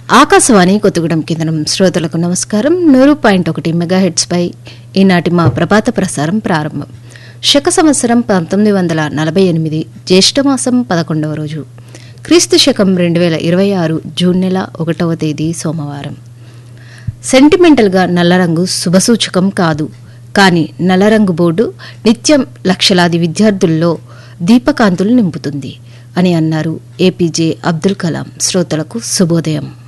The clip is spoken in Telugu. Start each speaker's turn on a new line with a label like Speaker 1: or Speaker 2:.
Speaker 1: ఆకాశవాణి కొత్తగూడెం కేంద్రం శ్రోతలకు నమస్కారం. 100.1 మెగాహెర్ట్జ్ పై ఈనాటి మా ప్రభాత ప్రసారం ప్రారంభం. శక సంవత్సరం 1948 జ్యేష్ఠమాసం 11వ రోజు, క్రీస్తు శకం 2026 జూన్ నెల 1వ తేదీ సోమవారం. సెంటిమెంటల్గా నల్లరంగు శుభసూచకం కాదు, కానీ నల్లరంగు బోర్డు నిత్యం లక్షలాది విద్యార్థుల్లో దీపకాంతులు నింపుతుంది అని అన్నారు ఏపీజే అబ్దుల్ కలాం. శ్రోతలకు శుభోదయం.